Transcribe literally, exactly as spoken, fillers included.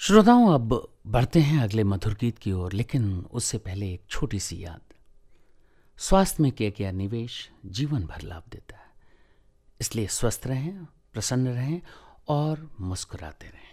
श्रोताओं, अब बढ़ते हैं अगले मधुर गीत की ओर, लेकिन उससे पहले एक छोटी सी याद। स्वास्थ्य में किया गया निवेश जीवन भर लाभ देता है, इसलिए स्वस्थ रहें, प्रसन्न रहें और मुस्कुराते रहें।